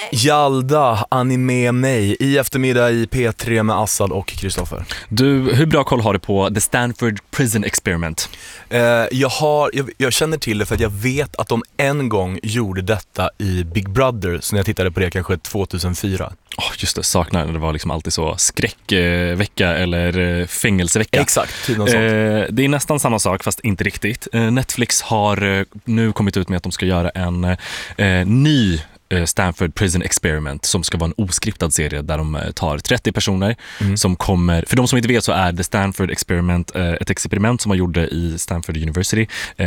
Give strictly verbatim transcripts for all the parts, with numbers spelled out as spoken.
Jalda, anime mig i eftermiddag i P tre med Assad och Kristoffer. Du, hur bra koll har du på The Stanford Prison Experiment? Eh, jag, har, jag, jag känner till det för att jag vet att de en gång gjorde detta i Big Brother, så när jag tittade på det kanske tvåtusenfyra. Oh, just det, saknar det var liksom alltid så skräckvecka eller fängelsevecka. Exakt, typ något sånt. Eh, det är nästan samma sak fast inte riktigt. Eh, Netflix har nu kommit ut med att de ska göra en eh, ny Stanford Prison Experiment som ska vara en oskriptad serie där de tar trettio personer mm. som kommer, för de som inte vet så är The Stanford Experiment ett experiment som man gjorde i Stanford University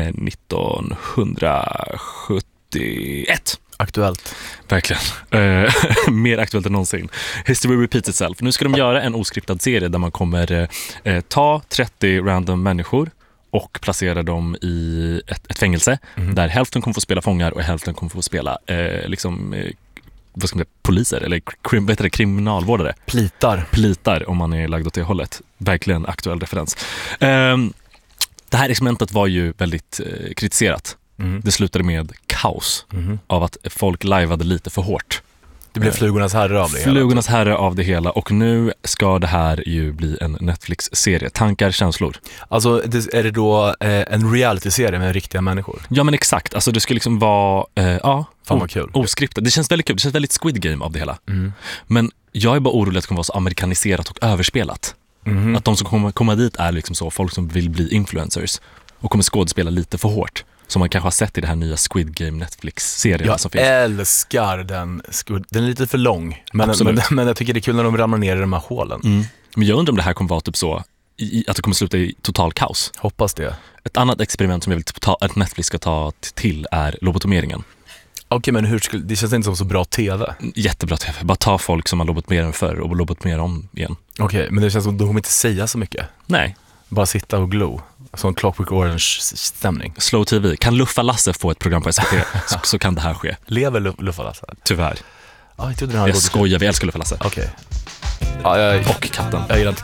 nittonhundrasjuttioett. Aktuellt. Verkligen. Uh, mer aktuellt än någonsin. History repeats itself. Nu ska de göra en oskriptad serie där man kommer uh, ta trettio random människor och placera dem i ett, ett fängelse mm. där hälften kommer få spela fångar och hälften kommer få spela eh, liksom, eh, vad ska man säga, poliser eller krim, vet du, kriminalvårdare. Plitar. Plitar om man är lagd åt det hållet. Verkligen aktuell referens. Eh, det här experimentet var ju väldigt eh, kritiserat. Mm. Det slutade med kaos mm. av att folk liveade lite för hårt. Det blev flugornas herre av det hela. Flugornas herre av det hela. Och nu ska det här ju bli en Netflix-serie. Tankar, känslor. Alltså är det då eh, en reality-serie med riktiga människor? Ja men exakt. Alltså det ska liksom vara eh, ja, fan vad kul. Oskriptat. Det känns väldigt kul. Det känns väldigt Squid Game av det hela. Mm. Men jag är bara orolig att det kommer vara så amerikaniserat och överspelat. Mm. Att de som kommer komma dit är liksom så folk som vill bli influencers och kommer skådespela lite för hårt. Som man kanske har sett i det här nya Squid Game Netflix-serien jag som finns. Jag älskar den. Den är lite för lång. Men, men, men jag tycker det är kul när de ramlar ner i de här hålen. Mm. Men jag undrar om det här kommer vara typ så i, att det kommer sluta i total kaos. Hoppas det. Ett annat experiment som jag vill ta, att Netflix ska ta till är lobotomeringen. Okej, okay, men hur skulle, det känns inte som så bra tv. Jättebra tv. Bara ta folk som har lobotomerat förr och lobotomera om igen. Okej, okay, men det känns som att de kommer inte säga så mycket. Nej. Bara sitta och glo. Sån Clockwork Orange-stämning. Slow T V. Kan Luffa Lasse få ett program på S V T så, så kan det här ske. Lever Luffa Lasse? Tyvärr. Ah, jag jag skojar, vi älskar Luffa Lasse. Okej. Okay. Ja, jag, och katten. Jag gillar inte